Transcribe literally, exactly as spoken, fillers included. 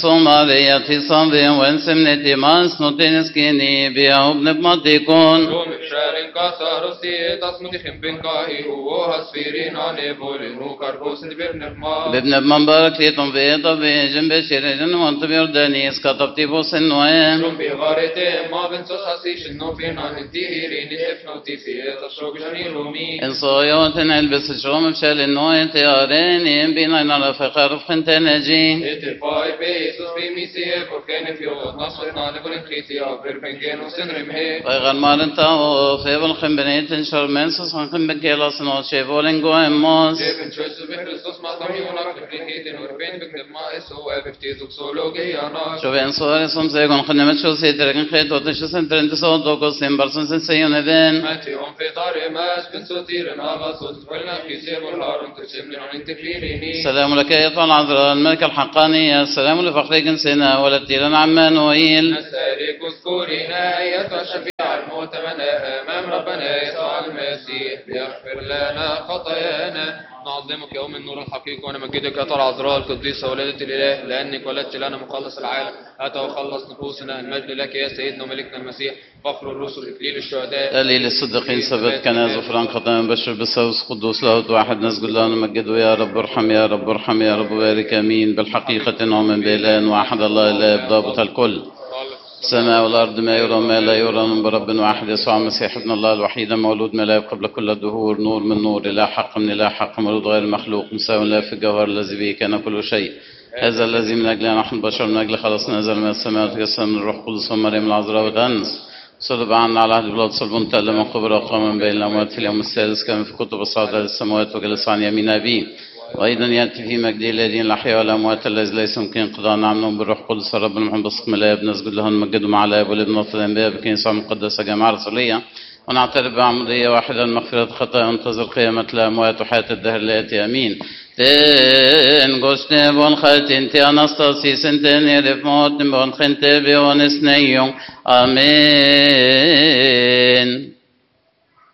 صومالية صنبي وانسمنتي ماس نوتينسكيني بيا ابن بمطيكون روم شارين كاسار سيت اسمتي خمبين كاهي هو هسفيرين اني بولين هو كاربوس بابن ما بابن مبارك ليتم بيضا بجنب شيرين وانت بيردانيس كتبتي بوس النوام روم بغارتي ما بنسوس حسيش انه فينا نتيهيرين افنوتي في تشوق جاني رومي ان صويوت نلبس شوم بشال النوية تيارين بينا نرى فخر فخنتنجي اتفاي بيسوس بيميسي فوركين في نصرنا نقول انخيتي افر بنجين وسنرم هيك ويغن مارنتا وفيبل خمبنيت انشار منسوس خنخم بكيلا سنوت شيفولين قوة موس جيبن شويس بخريستوس ما طميونك لفريقيتين وربين بكتب ما اسو ابفتيزوك سولوجي انا شو بين صوري سمسيكون خنمت شو سيتركن خيط وتشو سنترين تسود دوكو سيمبرسون سنسيون ذين ماتي هم في طاري ماس بن سوتير ناغا صوت فلنا في سيب الهارون تسمن عن انتفيريني السلام لك يا طال العذراء الملك الحقاني السلام لفخرك سنا ولتيرا عمان ويل نسألك اذكرنا أيها الشفيع المؤتمن أمام ربنا يسوع المسيح ليغفر لنا خطايانا نعظمك يوم النور الحقيقي ونمجدك يا طال العذراء القديسة ولادة الإله لأنك ولدت لنا مخلص العالم أتى وخلص نفوسنا المجد لك يا سيدنا وملكنا المسيح فخر الرسل إكليل الشهداء دليل الصديقين ثبت كناز غفران خطايا بشر بالسوس قدوس لاهوت واحد نسجد له نمجده يا رب ارحم يا رب ارحم يا رب بارك امين بالحقيقة نؤمن بإله واحد الله اله ضابط الكل السماء والأرض ما يرى ما لا يرى من برب واحد يسوع المسيح ابن الله الوحيد مولود من الآب قبل كل الدهور نور من نور إله حق من إله حق مولود غير مخلوق مساو لا في الجوهر الذي به كان كل شيء هذا الذي من أجل نحن البشر من أجل خلصنا نزل من السماء وتجسم من الروح القدس ومريم العذراء وتأنس صلب عنا على عهد بلاد صلب تألم قبر وقام بين الأموات في اليوم السادس كما في كتب الصعود السماوات وجلس عن يمين أبيه وأيضا يأتي في مجد الذين الأحياء والأموات الذي ليس يمكن قضاء عنهم بالروح القدس رب المحب بصق الآب نسجد له نمجده مع الآب والابن والأنبياء بكنيسة مقدسة جماعة رسولية ونعترف بعمودية واحدة مغفرة خطايا وننتظر قيامة الأموات وحياة الدهر الآتي آمين. تن قشت بون خالتين تي أنستاسيس تن يرف موت بون خنت بون سنيون آمين.